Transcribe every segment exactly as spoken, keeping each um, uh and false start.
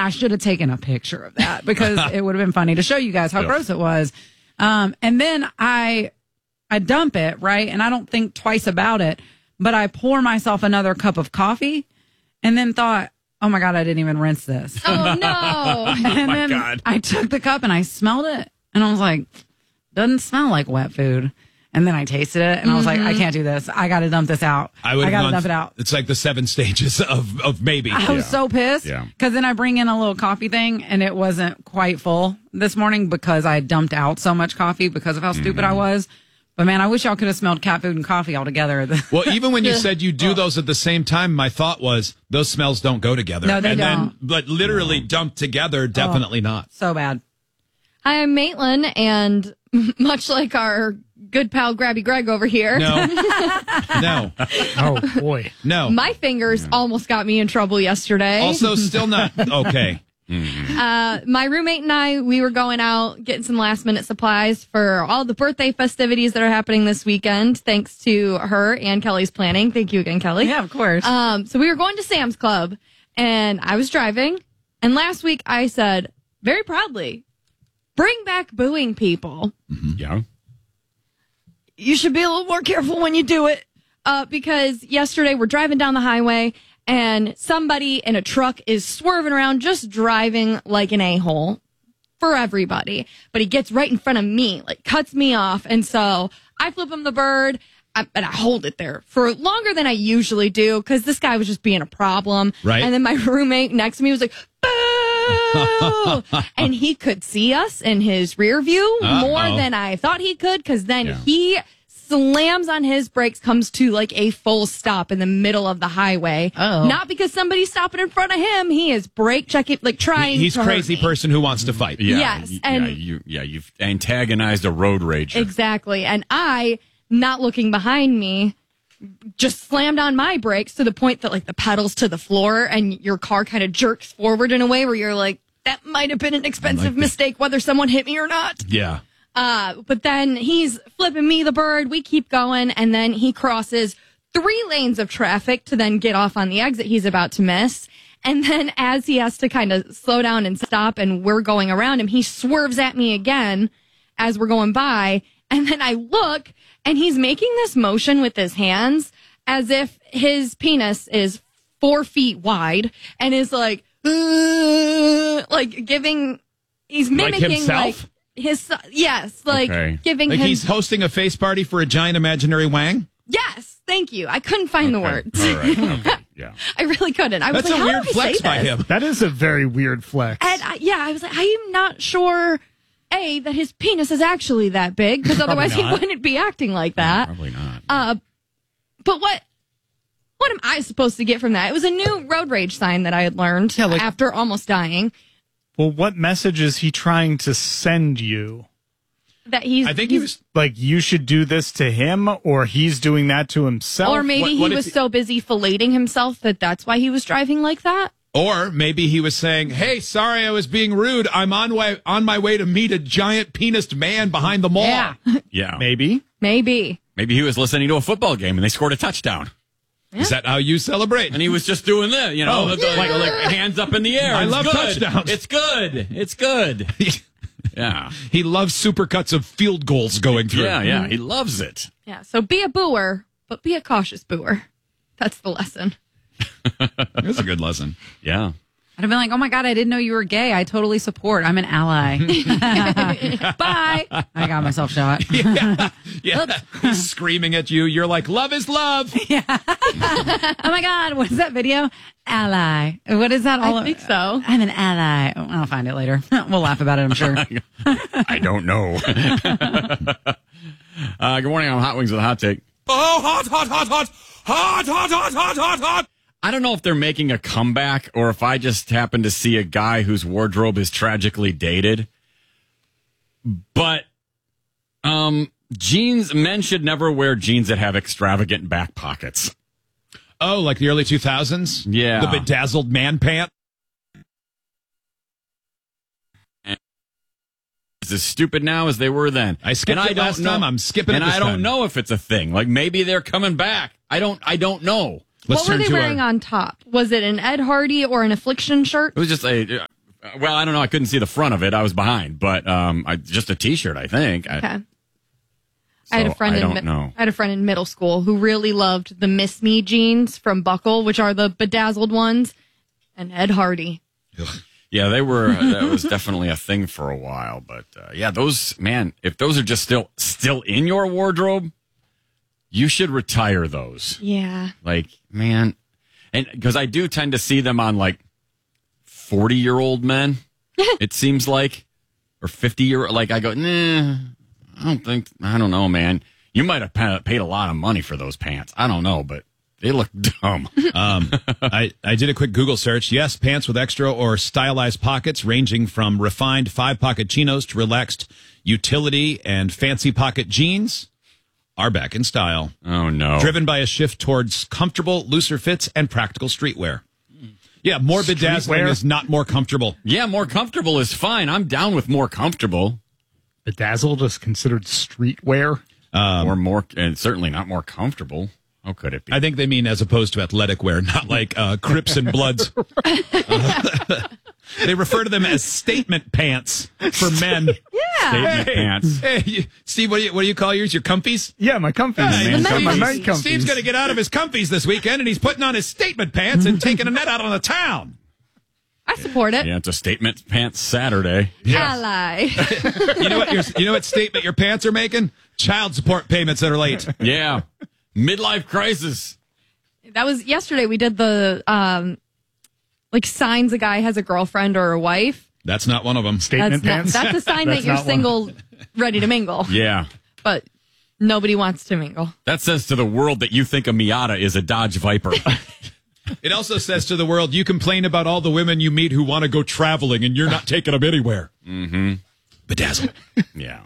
I should have taken a picture of that because it would have been funny to show you guys how Yep. gross it was. Um, and then I, I dump it, right? And I don't think twice about it, but I pour myself another cup of coffee and then thought, oh my God, I didn't even rinse this. Oh, no. And my then God. I took the cup and I smelled it and I was like, doesn't smell like wet food. And then I tasted it and I was like, I can't do this. I got to dump this out. I would I got to gone- dump it out. It's like the seven stages of, of maybe. I was Yeah. so pissed Yeah. because then I bring in a little coffee thing and it wasn't quite full this morning because I dumped out so much coffee because of how stupid I was. But man, I wish y'all could have smelled cat food and coffee all together. Well, even when you said you do those at the same time, my thought was those smells don't go together. No, they and don't. then, but literally dumped together, definitely not. So bad. Hi, I'm Maitland, and much like our good pal Grabby Greg over here, No, no, Oh, boy. no. my fingers almost got me in trouble yesterday. Also, still not okay. Uh, my roommate and I, we were going out getting some last minute supplies for all the birthday festivities that are happening this weekend, thanks to her and Kelly's planning. Thank you again, Kelly. Yeah, of course. Um, so we were going to Sam's Club, and I was driving. And last week I said, very proudly, bring back booing people. Yeah. You should be a little more careful when you do it. Uh, because yesterday we're driving down the highway and somebody in a truck is swerving around, just driving like an a-hole for everybody. But he gets right in front of me, like cuts me off. And so I flip him the bird. I, and I hold it there for longer than I usually do because this guy was just being a problem. Right. And then my roommate next to me was like, boo! And he could see us in his rear view Uh-oh. more than I thought he could because then Yeah. he slams on his brakes, comes to like a full stop in the middle of the highway. Oh. Not because somebody's stopping in front of him. He is brake checking, like trying He's to hurt crazy me. person who wants to fight. Yeah. Yes, y- and- yeah, you, yeah, you've antagonized a road rager. Exactly. And I, not looking behind me, just slammed on my brakes to the point that like the pedals to the floor and your car kind of jerks forward in a way where you're like, that might have been an expensive mistake, whether someone hit me or not. Yeah. Uh, but then he's flipping me the bird. We keep going. And then he crosses three lanes of traffic to then get off on the exit he's about to miss. And then as he has to kind of slow down and stop and we're going around him, he swerves at me again as we're going by. And then I look and he's making this motion with his hands as if his penis is four feet wide and is like, "Uh," like giving, he's Like mimicking himself? like his, yes, like Okay. giving Like him, he's hosting a face party for a giant imaginary wang? yes, thank you. I couldn't find the Okay. words. All right. Okay. Yeah. I really couldn't. I was That's like, a how weird do I flex say by this? him. That is a very weird flex. And I, yeah, I was like, I am not sure, A, that his penis is actually that big, because otherwise he not. wouldn't be acting like that. Probably not. Uh, but what what am I supposed to get from that? It was a new road rage sign that I had learned Yeah, like- after almost dying. Well, what message is he trying to send you? That he's I think he he's- was. Like, you should do this to him, or he's doing that to himself? or maybe what- what he if was he- so busy filleting himself that that's why he was driving like that. Or maybe he was saying, "Hey, sorry, I was being rude. I'm on way on my way to meet a giant penised man behind the mall." Yeah. Yeah. Maybe. Maybe. Maybe he was listening to a football game and they scored a touchdown. Is that how you celebrate? And he was just doing this, you know, Oh, like, like, like hands up in the air. I It's love good. touchdowns. It's good. It's good. Yeah. He loves supercuts of field goals going through. Yeah, yeah. He loves it. Yeah. So be a booer, but be a cautious booer. That's the lesson. That's a good lesson. Yeah. I'd have been like, oh my God, I didn't know you were gay. I totally support. I'm an ally. Bye. I got myself shot. Yeah, yeah. He's screaming at you. You're like, "Love is love." Oh my God, what is that video? Ally. What is that all? I think so. I'm an ally. Oh, I'll find it later. We'll laugh about it, I'm sure. I don't know. uh, good morning. I'm Hot Wings with a Hot Take. Oh, hot, hot, hot, hot, hot, hot, hot, hot, hot, hot. I don't know if they're making a comeback or if I just happen to see a guy whose wardrobe is tragically dated. But um, jeans, men should never wear jeans that have extravagant back pockets. Oh, like the early two thousands? Yeah. The bedazzled man pant? It's as stupid now as they were then. I skipped and it last time. I'm skipping it And this I don't time. know if it's a thing. Like maybe they're coming back. I don't. I don't know. Let's what were turn they to wearing our, on top? Was it an Ed Hardy or an Affliction shirt? It was just a Well, I don't know. I couldn't see the front of it. I was behind, but um, I, just a T-shirt, I think. I, Okay. I had a so friend I in don't mi- know. I had a friend in middle school who really loved the Miss Me jeans from Buckle, which are the bedazzled ones, and Ed Hardy. Yeah, they were. Uh, that was definitely a thing for a while. But uh, yeah, those man, if those are just still still in your wardrobe, you should retire those. Yeah. Like, man, and because I do tend to see them on like forty year old men. It seems like, or fifty year. Like I go, nah. I don't think, I don't know, man. You might have pa- paid a lot of money for those pants. I don't know, but they look dumb. Um, I, I did a quick Google search. Yes, pants with extra or stylized pockets ranging from refined five-pocket chinos to relaxed utility and fancy pocket jeans are back in style. Oh, no. Driven by a shift towards comfortable, looser fits and practical streetwear. Yeah, more bedazzling Streetwear? is not more comfortable. Yeah, more comfortable is fine. I'm down with more comfortable. Bedazzled is considered streetwear. or more, and certainly not more comfortable. How could it be? I think they mean as opposed to athletic wear, not like uh, Crips and Bloods. They refer to them as statement pants for men. Yeah. Statement pants. Hey, you, Steve, what do you what do you call yours? Your comfies? Yeah, my comfies. Yeah, man Got my comfies. man comfies. Steve's going to get out of his comfies this weekend, and he's putting on his statement pants and taking a net out on the town. I support it. Yeah, it's a statement pants Saturday. Ally. You know what? Your, you know what statement your pants are making? Child support payments that are late. Yeah. Midlife crisis. That was yesterday. We did the um, like signs a guy has a girlfriend or a wife. That's not one of them. Statement That's not, pants. that's a sign that That's you're not one. single, ready to mingle. Yeah. But nobody wants to mingle. That says to the world that you think a Miata is a Dodge Viper. It also says to the world, you complain about all the women you meet who want to go traveling, and you're not taking them anywhere. Mm-hmm. Bedazzle. Yeah.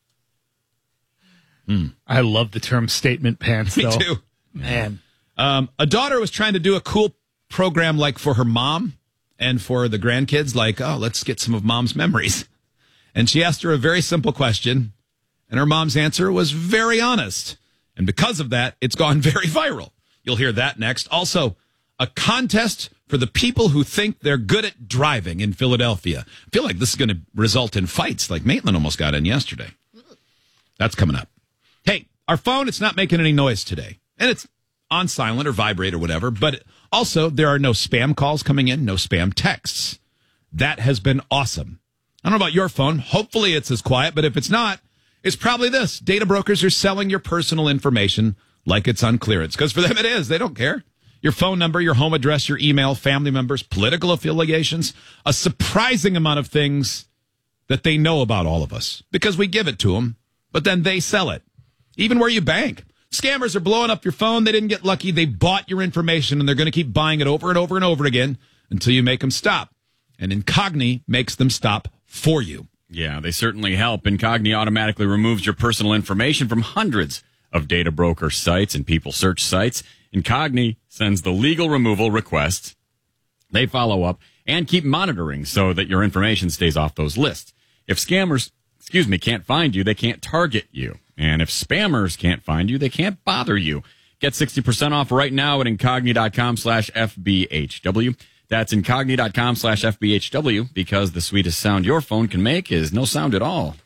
I love the term statement pants, Me though. too. Man. Um, a daughter was trying to do a cool program like for her mom and for the grandkids, like, oh, let's get some of mom's memories. And she asked her a very simple question, and her mom's answer was very honest. And because of that, it's gone very viral. You'll hear that next. Also, a contest for the people who think they're good at driving in Philadelphia. I feel like this is going to result in fights like Maitland almost got in yesterday. That's coming up. Hey, our phone, it's not making any noise today. And it's on silent or vibrate or whatever. But also, there are no spam calls coming in, no spam texts. That has been awesome. I don't know about your phone. Hopefully it's as quiet. But if it's not, it's probably this. Data brokers are selling your personal information like it's on clearance. Because for them it is. They don't care. Your phone number, your home address, your email, family members, political affiliations, a surprising amount of things that they know about all of us because we give it to them, but then they sell it. Even where you bank. Scammers are blowing up your phone. They didn't get lucky. They bought your information, and they're going to keep buying it over and over and over again until you make them stop. And Incogni makes them stop for you. Yeah, they certainly help. Incogni automatically removes your personal information from hundreds of data broker sites and people search sites. Incogni sends the legal removal request. They follow up and keep monitoring so that your information stays off those lists. If scammers, excuse me, can't find you, they can't target you. And if spammers can't find you, they can't bother you. Get sixty percent off right now at incogni.com slash FBHW. That's incogni.com slash FBHW because the sweetest sound your phone can make is no sound at all.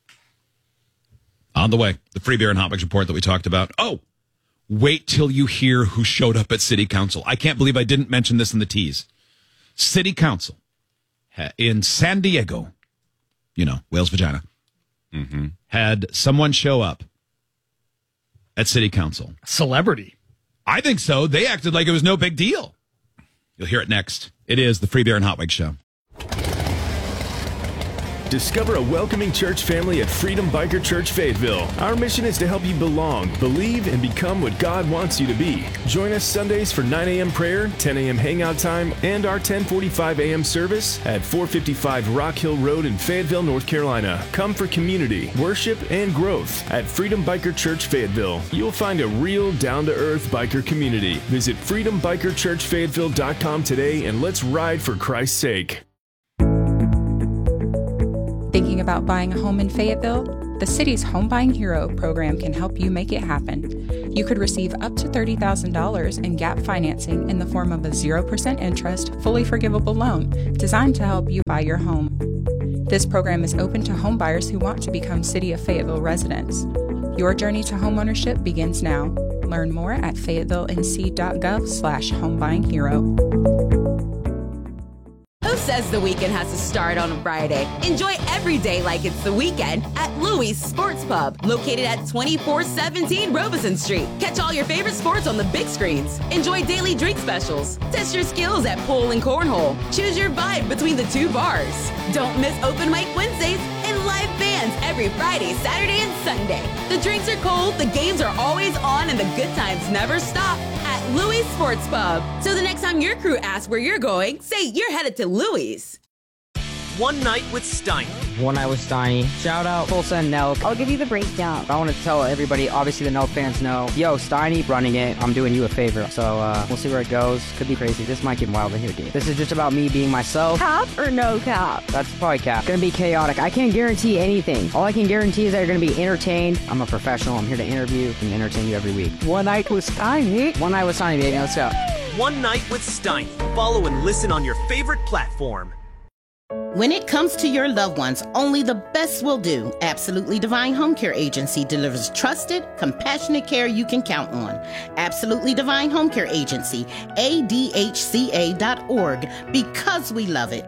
On the way, the free beer and hot wings report that we talked about. Oh, wait till you hear who showed up at City Council. I can't believe I didn't mention this in the tease. City Council in San Diego, you know, whale's vagina, mm-hmm. had someone show up at City Council. Celebrity. I think so. They acted like it was no big deal. You'll hear it next. It is the Free Beer and Hot Wings Show. Discover a welcoming church family at Freedom Biker Church Fayetteville. Our mission is to help you belong, believe, and become what God wants you to be. Join us Sundays for nine a.m. prayer, ten a.m. hangout time, and our ten forty-five a.m. service at four fifty-five Rock Hill Road in Fayetteville, North Carolina. Come for community, worship, and growth at Freedom Biker Church Fayetteville. You'll find a real down-to-earth biker community. Visit freedom biker church fayetteville dot com today and let's ride for Christ's sake. Thinking about buying a home in Fayetteville? The city's Home Buying Hero program can help you make it happen. You could receive up to thirty thousand dollars in gap financing in the form of a zero percent interest, fully forgivable loan designed to help you buy your home. This program is open to home buyers who want to become City of Fayetteville residents. Your journey to homeownership begins now. Learn more at fayetteville.nc.gov slash homebuyinghero. Who says the weekend has to start on a Friday? Enjoy every day like it's the weekend at Louis Sports Pub, located at twenty-four seventeen Robeson Street. Catch all your favorite sports on the big screens. Enjoy daily drink specials. Test your skills at pool and cornhole. Choose your vibe between the two bars. Don't miss open mic Wednesdays and live bands every Friday, Saturday, and Sunday. The drinks are cold, the games are always on, and the good times never stop at Louis Sports Pub. So the next time your crew asks where you're going, say you're headed to Louis. One Night with Steiny. One Night with Steiny. Shout out Tulsa and Nelk. I'll give you the breakdown. I want to tell everybody, obviously the Nelk fans know, yo, Steiny running it. I'm doing you a favor. So uh, we'll see where it goes. Could be crazy. This might get wild in here, dude. This is just about me being myself. Cap or no cap? That's probably cap. Gonna be chaotic. I can't guarantee anything. All I can guarantee is that you're gonna be entertained. I'm a professional. I'm here to interview and entertain you every week. One Night with Steiny. One Night with Steiny, baby. Let's go. One Night with Steiny. Follow and listen on your favorite platform. When it comes to your loved ones, only the best will do. Absolutely Divine Home Care Agency delivers trusted, compassionate care you can count on. Absolutely Divine Home Care Agency, A D H C A dot org, because we love it.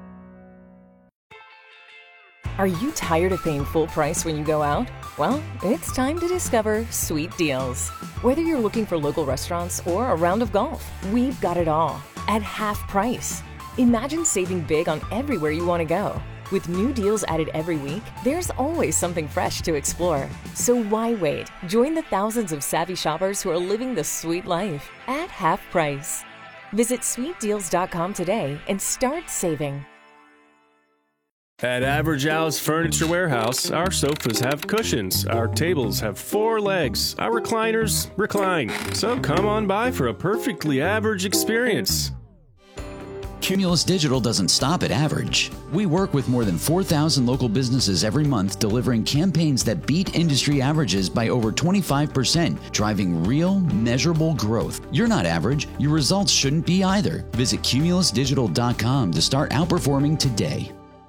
Are you tired of paying full price when you go out? Well, it's time to discover Sweet Deals. Whether you're looking for local restaurants or a round of golf, we've got it all at half price. Imagine saving big on everywhere you want to go. With new deals added every week, there's always something fresh to explore. So why wait? Join the thousands of savvy shoppers who are living the sweet life at half price. Visit sweet deals dot com today and start saving. At Average Al's Furniture Warehouse, our sofas have cushions, our tables have four legs, our recliners recline. So come on by for a perfectly average experience. Cumulus Digital doesn't stop at average. We work with more than four thousand local businesses every month, delivering campaigns that beat industry averages by over twenty-five percent, driving real, measurable growth. You're not average. Your results shouldn't be either. Visit cumulus digital dot com to start outperforming today.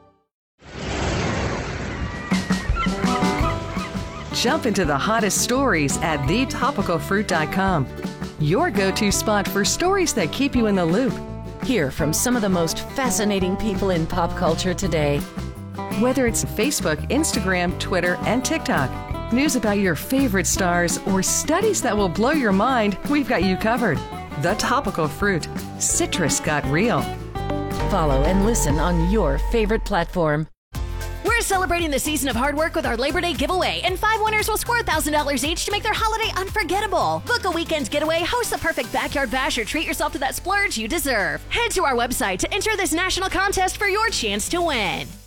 Jump into the hottest stories at the topical fruit dot com. Your go-to spot for stories that keep you in the loop. Hear from some of the most fascinating people in pop culture today. Whether it's Facebook, Instagram, Twitter, and TikTok, news about your favorite stars, or studies that will blow your mind, we've got you covered. The Topical Fruit. Citrus got real. Follow and listen on your favorite platform. We're celebrating the season of hard work with our Labor Day giveaway, and five winners will score one thousand dollars each to make their holiday unforgettable. Book a weekend getaway, host the perfect backyard bash, or treat yourself to that splurge you deserve. Head to our website to enter this national contest for your chance to win.